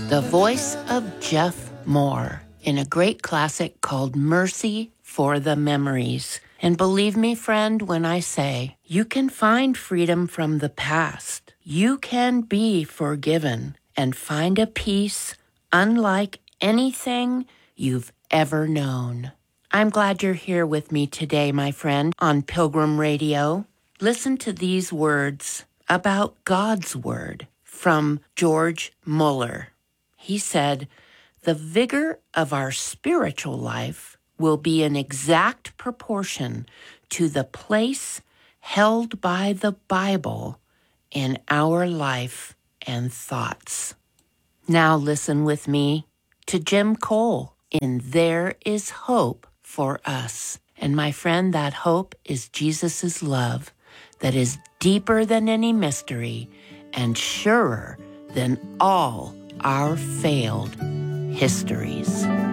The voice of Jeff Moore in a great classic called Mercy for the Memories. And believe me, friend, when I say you can find freedom from the past. You can be forgiven and find a peace unlike anything you've ever known. I'm glad you're here with me today, my friend, on Pilgrim Radio. Listen to these words about God's Word from George Muller. He said, "The vigor of our spiritual life will be in exact proportion to the place held by the Bible in our life and thoughts." Now listen with me to Jim Cole in There Is Hope for Us. And my friend, that hope is Jesus' love that is deeper than any mystery and surer than all our failed histories.